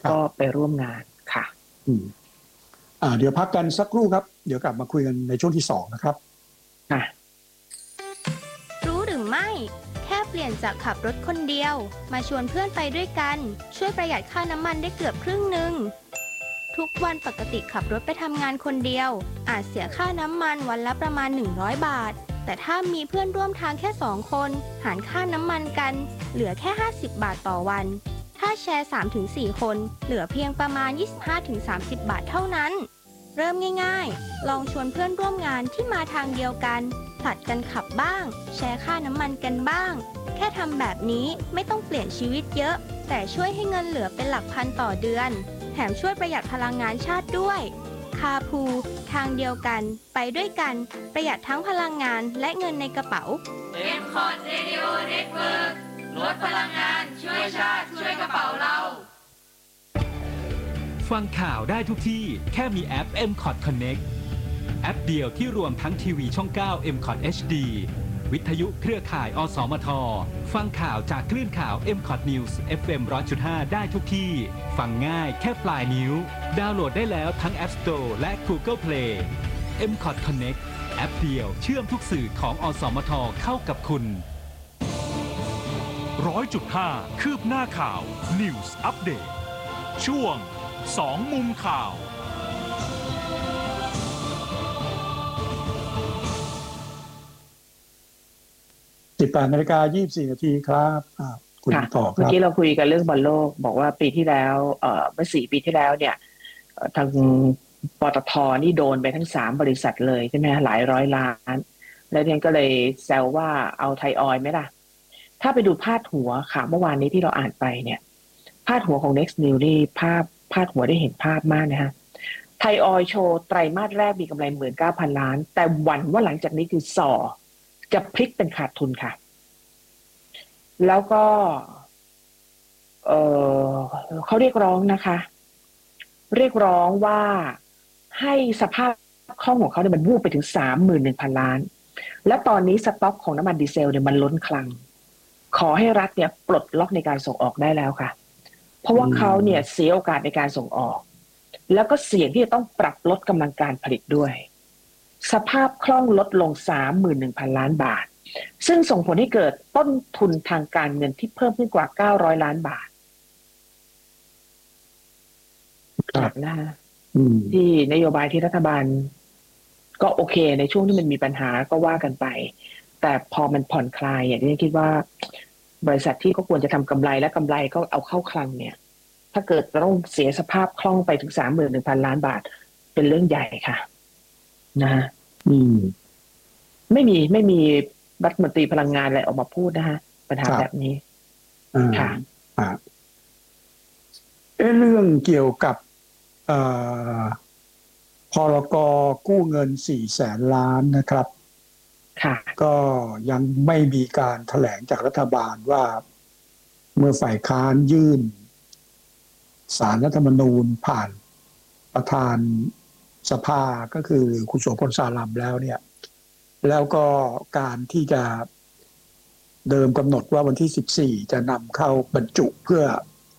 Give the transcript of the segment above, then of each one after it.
ก็ไปร่วมงานค่ะอืมเดี๋ยวพักกันสักครู่ครับเดี๋ยวกลับมาคุยกันในช่วงที่2นะครับค่ะรู้หรือไม่แค่เปลี่ยนจากขับรถคนเดียวมาชวนเพื่อนไปด้วยกันช่วยประหยัดค่าน้ำมันได้เกือบครึ่งหนึ่งทุกวันปกติขับรถไปทำงานคนเดียวอาจเสียค่าน้ำมันวันละประมาณ100 บาทแต่ถ้ามีเพื่อนร่วมทางแค่2 คนหารค่าน้ำมันกันเหลือแค่50 บาทต่อวันถ้าแชร์ 3-4 คนเหลือเพียงประมาณ 25-30 บาทเท่านั้นเริ่มง่ายๆลองชวนเพื่อนร่วมงานที่มาทางเดียวกันผลัดกันขับบ้างแชร์ค่าน้ำมันกันบ้างแค่ทำแบบนี้ไม่ต้องเปลี่ยนชีวิตเยอะแต่ช่วยให้เงินเหลือเป็นหลักพันต่อเดือนแถมช่วยประหยัดพลังงานชาติด้วยคาพูทางเดียวกันไปด้วยกันประหยัดทั้งพลังงานและเงินในกระเป๋า M-Cot Radio Network ลดพลังงานช่วยชาติช่วยกระเป๋าเราฟังข่าวได้ทุกที่แค่มีแอป M-Cot Connect แอปเดียวที่รวมทั้งทีวีช่อง 9 M-Cot HD วิทยุเครือข่ายอสมทฟังข่าวจากคลื่นข่าว M-Cot News FM 100.5 ได้ทุกที่ฟังง่ายแค่ปลายนิ้วดาวน์โหลดได้แล้วทั้ง App Store และ Google Play M-Cot Connect แอปเดียวเชื่อมทุกสื่อของอสมทเข้ากับคุณ 100.5 คืบหน้าข่าว News Update ช่วง2 มุมข่าว 18:24 น.ครับคุณต่อครับเมื่อกี้เราคุยกันเรื่องบอลโลกบอกว่าปีที่แล้วเมื่อ4 ปีที่แล้วเนี่ยทางปตท.นี่โดนไปทั้ง3 บริษัทเลยใช่ไหมหลายร้อยล้านแล้วเนี่ยก็เลยแซวว่าเอาไทยออยล์ไหมล่ะถ้าไปดูพาดหัวค่ะเมื่อวานนี้ที่เราอ่านไปเนี่ยพาดหัวของ Next News นี่พาดหัวได้เห็นภาพมากนะฮะไทยออยล์โชว์ไตรมาสแรกมีกำไร 19,000 ล้านแต่หวั่นว่าหลังจากนี้คือจะพลิกเป็นขาดทุนค่ะแล้วก็เขาเรียกร้องนะคะเรียกร้องว่าให้สภาพคล่องของเขาเนี่ยมันวูบไปถึง 31,000 ล้านและตอนนี้สต็อกของน้ำมันดีเซลเนี่ยมันล้นคลังขอให้รัฐเนี่ยปลดล็อกในการส่งออกได้แล้วค่ะเพราะว่าเขาเนี่ยเสียโอกาสในการส่งออกแล้วก็เสี่ยงที่จะต้องปรับลดกำลังการผลิตด้วยสภาพคล่องลดลง 31,000 ล้านบาทซึ่งส่งผลให้เกิดต้นทุนทางการเงินที่เพิ่มขึ้นกว่า900 ล้านบาทครับนะฮะที่นโยบายที่รัฐบาลก็โอเคในช่วงที่มันมีปัญหาก็ว่ากันไปแต่พอมันผ่อนคลายอย่างที่คิดว่าบริษัทที่ก็ควรจะทำกำไรและกำไรก็เอาเข้าคลังเนี่ยถ้าเกิดต้องเสียสภาพคล่องไปถึง 31,000 ล้านบาทเป็นเรื่องใหญ่ค่ะนะฮะไม่มีรัฐมนตรีพลังงานอะไรออกมาพูดนะฮะปัญหาแบบนี้ค่ะเรื่องเกี่ยวกับพรก.กู้เงิน400,000 ล้านนะครับค่ะก็ยังไม่มีการแถลงจากรัฐบาลว่าเมื่อฝ่ายค้านยื่นศาลรัฐธรรมนูญผ่านประธานสภาก็คือคุณโสพลสารัมแล้วเนี่ยแล้วก็การที่จะเดิมกำหนดว่าวันที่14จะนำเข้าบรรจุเพื่อ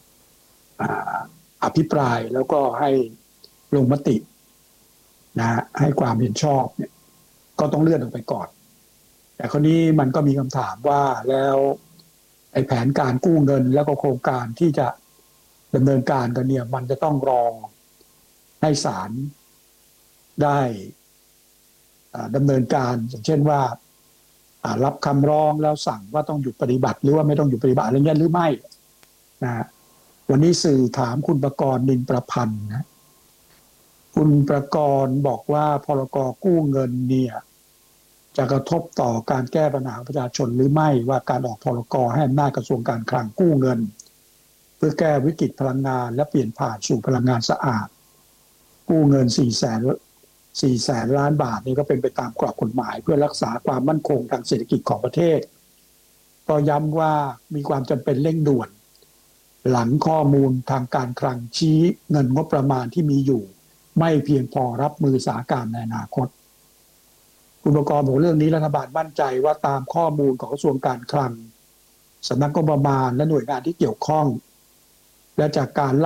อภิปรายแล้วก็ให้ลงมตินะให้ความเห็นชอบเนี่ยก็ต้องเลื่อนออกไปก่อนแต่คราวนี้มันก็มีคำถามว่าแล้วไอ้แผนการกู้เงินแล้วก็โครงการที่จะดำเนินการกันเนี่ยมันจะต้องรอให้ศาลได้ดำเนินการอย่างเช่นว่ารับคำร้องแล้วสั่งว่าต้องหยุดปฏิบัติหรือว่าไม่ต้องหยุดปฏิบัติอะไรเงี้ยหรือไม่นะวันนี้สื่อถามคุณประกรณ์ นินประพันธ์นะคุณประกรณ์บอกว่าพรก.กู้เงินเนี่ยจะกระทบต่อการแก้ปัญหาประชาชนหรือไม่ว่าการออกพรก.ให้อำนาจกระทรวงการคลังกู้เงินเพื่อแก้วิกฤตพลังงานและเปลี่ยนผ่านสู่พลังงานสะอาดกู้เงิน400,000 ล้านบาทนี่ก็เป็นไปตามกรอบกฎหมายเพื่อรักษาความมั่นคงทางเศรษฐกิจของประเทศก็ย้ำว่ามีความจำเป็นเร่งด่วนหลังข้อมูลทางการคลังชี้เงินงบประมาณที่มีอยู่ไม่เพียงพอรับมือสถานการณ์ในอนาคตคุณประกรณ์บอกเรื่องนี้รัฐบาลมั่นใจว่าตามข้อมูลของกระทรวงการคลังสำนักงบประมาณและหน่วยงานที่เกี่ยวข้องและจากการ